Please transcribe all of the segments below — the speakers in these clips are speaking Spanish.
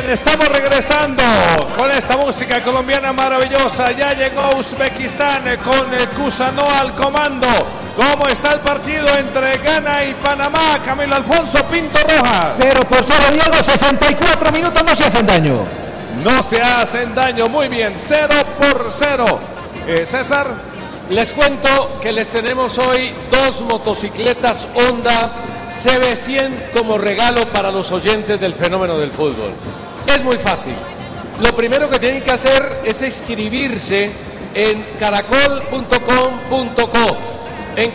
bien, estamos regresando con esta música colombiana maravillosa. Ya llegó Uzbekistán con Cusano al comando. ¿Cómo está el partido entre Ghana y Panamá? Camilo Alfonso Pinto Rojas. 0-0, Diego, 64 minutos, no se hacen daño. No se hacen daño, muy bien, 0-0. César. Les cuento que les tenemos hoy 2 motocicletas Honda CB100 como regalo para los oyentes del fenómeno del fútbol. Es muy fácil. Lo primero que tienen que hacer es inscribirse en caracol.com.co, en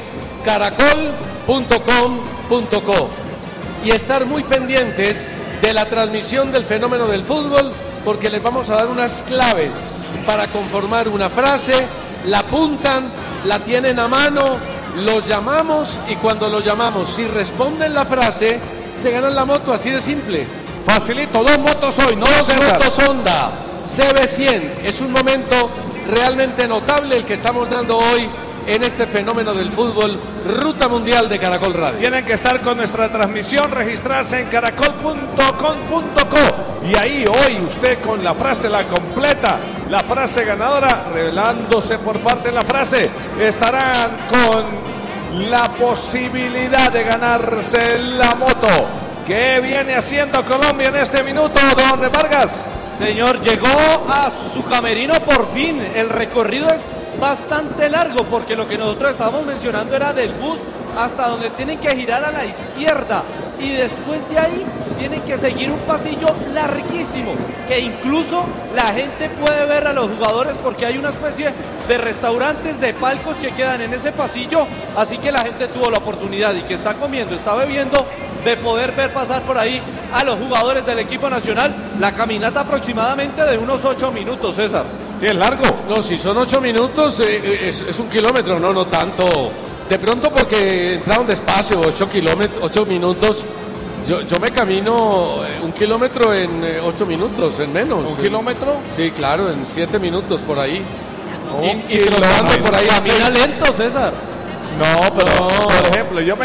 caracol.com.co, y estar muy pendientes de la transmisión del fenómeno del fútbol, porque les vamos a dar unas claves para conformar una frase. La apuntan, la tienen a mano, los llamamos y cuando los llamamos, si responden la frase, se ganan la moto, así de simple. Facilito, 2 motos hoy, ¿no? 2 motos Honda CB100. Es un momento realmente notable el que estamos dando hoy en este fenómeno del fútbol, Ruta Mundial de Caracol Radio. Tienen que estar con nuestra transmisión, registrarse en caracol.com.co y ahí hoy usted con la frase, la completa, la frase ganadora, revelándose por parte de la frase, estarán con la posibilidad de ganarse la moto. ¿Qué viene haciendo Colombia en este minuto, don Vargas? Señor, llegó a su camerino por fin. El recorrido es bastante largo porque lo que nosotros estábamos mencionando era del bus hasta donde tienen que girar a la izquierda y después de ahí tienen que seguir un pasillo larguísimo que incluso la gente puede ver a los jugadores porque hay una especie de restaurantes, de palcos que quedan en ese pasillo, así que la gente tuvo la oportunidad y que está comiendo, está bebiendo, de poder ver pasar por ahí a los jugadores del equipo nacional. La caminata aproximadamente de unos 8 minutos, César. Sí, es largo. No, si son 8 minutos, es 1 kilómetro, no tanto. De pronto porque entraron despacio, 8 minutos. Yo me camino 1 kilómetro en 8 minutos, en menos. ¿1 kilómetro? Sí, claro, en 7 minutos por ahí. Y trotando por ahí. Camina lento, César. No, pero por ejemplo, yo me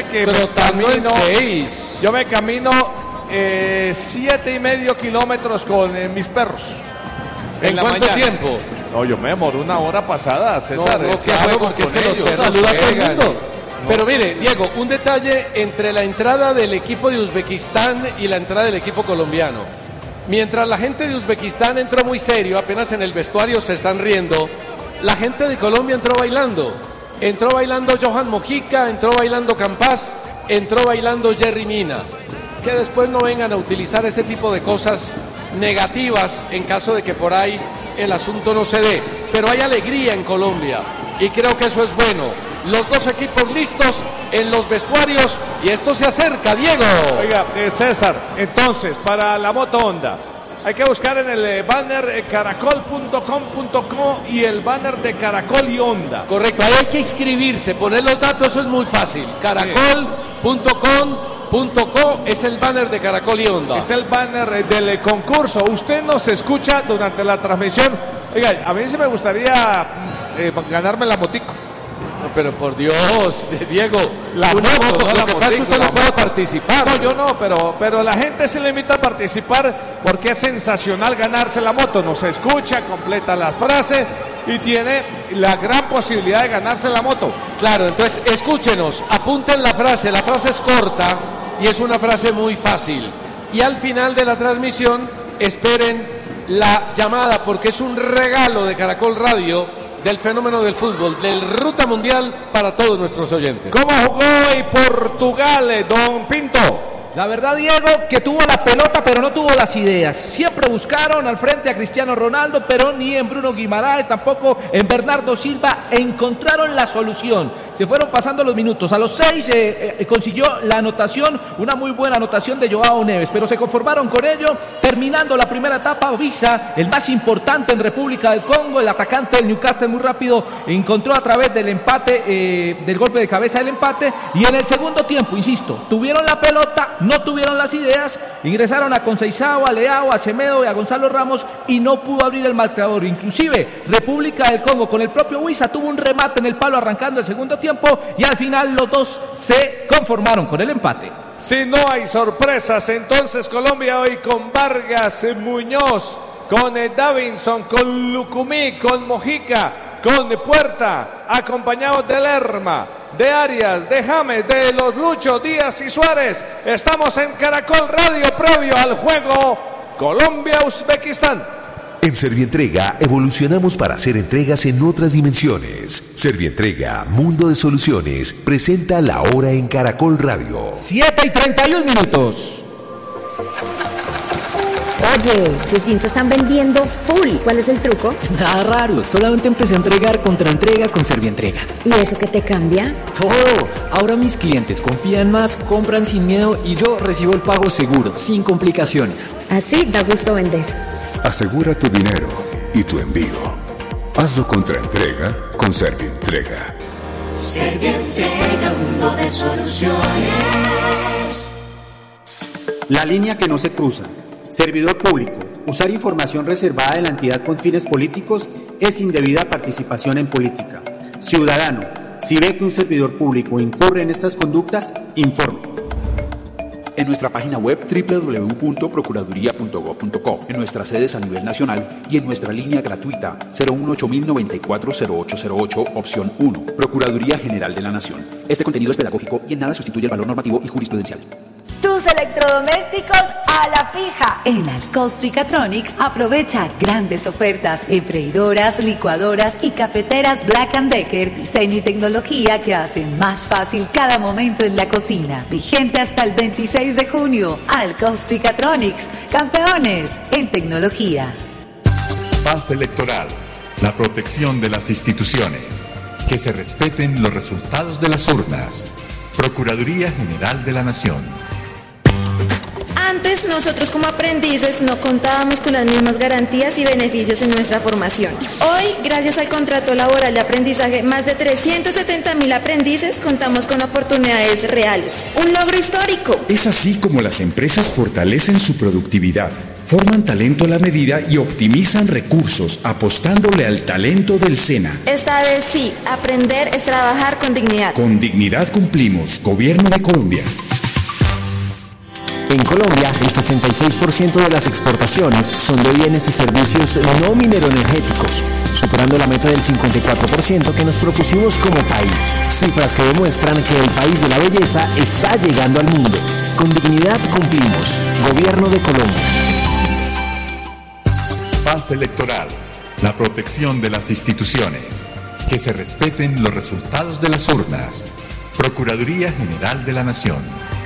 camino 7,5 kilómetros con mis perros. ¿En cuánto tiempo? No, yo me demoro 1 hora pasada, César. No, claro, porque es que los perros saluda a todo el mundo. Pero mire, Diego, un detalle entre la entrada del equipo de Uzbekistán y la entrada del equipo colombiano. Mientras la gente de Uzbekistán entró muy serio, apenas en el vestuario se están riendo, la gente de Colombia entró bailando. Entró bailando Johan Mojica, entró bailando Campas, entró bailando Jerry Mina. Que después no vengan a utilizar ese tipo de cosas negativas en caso de que por ahí el asunto no se dé. Pero hay alegría en Colombia y creo que eso es bueno. Los 2 equipos listos en los vestuarios y esto se acerca, Diego. Oiga, César, entonces, para la moto Honda, hay que buscar en el banner caracol.com.co y el banner de Caracol y Honda. Correcto, ahí hay que inscribirse, poner los datos, eso es muy fácil. Caracol.com.co es el banner de Caracol y Honda. Es el banner del concurso. Usted nos escucha durante la transmisión. Oiga, a mí sí me gustaría ganarme la motico. No, pero por Dios, Diego, la moto, lo que pasa es que usted no puede participar. No, yo no, pero la gente se le invita a participar porque es sensacional ganarse la moto. Nos escucha, completa la frase y tiene la gran posibilidad de ganarse la moto. Claro, entonces escúchenos, apunten la frase es corta y es una frase muy fácil. Y al final de la transmisión esperen la llamada porque es un regalo de Caracol Radio del fenómeno del fútbol, del Ruta Mundial para todos nuestros oyentes. ¿Cómo jugó hoy Portugal, don Pinto? La verdad, Diego, que tuvo la pelota pero no tuvo las ideas. Siempre buscaron al frente a Cristiano Ronaldo, pero ni en Bruno Guimaraes, tampoco en Bernardo Silva encontraron la solución. Se fueron pasando los minutos. A los 6 consiguió la anotación, una muy buena anotación de Joao Neves, pero se conformaron con ello. Terminando la primera etapa, Visa, el más importante en República del Congo, el atacante del Newcastle muy rápido, encontró a través del empate, del golpe de cabeza del empate. Y en el segundo tiempo, insisto, tuvieron la pelota, no tuvieron las ideas, ingresaron a Conceição, a Leao, a Semedo y a Gonzalo Ramos y no pudo abrir el marcador. Inclusive República del Congo con el propio Visa tuvo un remate en el palo arrancando el segundo tiempo tiempo y al final los dos se conformaron con el empate. Si no hay sorpresas, entonces Colombia hoy con Vargas, Muñoz, con Davinson, con Lucumí, con Mojica, con Puerta, acompañados de Lerma, de Arias, de James, de los Lucho, Díaz y Suárez. Estamos en Caracol Radio previo al juego Colombia-Uzbekistán. En Servientrega evolucionamos para hacer entregas en otras dimensiones. Servientrega, Mundo de Soluciones, presenta La Hora en Caracol Radio. 7:31. Oye, tus jeans se están vendiendo full. ¿Cuál es el truco? Nada raro, solamente empecé a entregar contra entrega con Servientrega. ¿Y eso qué te cambia? Todo. Ahora mis clientes confían más, compran sin miedo y yo recibo el pago seguro, sin complicaciones. Así da gusto vender. Asegura tu dinero y tu envío. Hazlo contra entrega con Servientrega. Servientrega, Mundo de Soluciones. La línea que no se cruza. Servidor público. Usar información reservada de la entidad con fines políticos es indebida participación en política. Ciudadano, si ve que un servidor público incurre en estas conductas, informe. En nuestra página web www.procuraduría.gov.co, en nuestras sedes a nivel nacional y en nuestra línea gratuita 018-094-0808, opción 1, Procuraduría General de la Nación. Este contenido es pedagógico y en nada sustituye el valor normativo y jurisprudencial. Tus electrodomésticos a la fija. En Alcosto y Catronics aprovecha grandes ofertas en freidoras, licuadoras y cafeteras Black & Decker, diseño y tecnología que hacen más fácil cada momento en la cocina. Vigente hasta el 26 de junio. Alcosto y Catronics, campeones en tecnología. Paz electoral, la protección de las instituciones, que se respeten los resultados de las urnas. Procuraduría General de la Nación. Antes nosotros como aprendices no contábamos con las mismas garantías y beneficios en nuestra formación. Hoy, gracias al contrato laboral de aprendizaje, más de 370.000 aprendices contamos con oportunidades reales. Un logro histórico. Es así como las empresas fortalecen su productividad, forman talento a la medida y optimizan recursos apostándole al talento del SENA. Esta vez sí, aprender es trabajar con dignidad. Con dignidad cumplimos, Gobierno de Colombia. En Colombia, el 66% de las exportaciones son de bienes y servicios no mineroenergéticos, superando la meta del 54% que nos propusimos como país. Cifras que demuestran que el país de la belleza está llegando al mundo. Con dignidad cumplimos. Gobierno de Colombia. Paz electoral, la protección de las instituciones, que se respeten los resultados de las urnas. Procuraduría General de la Nación.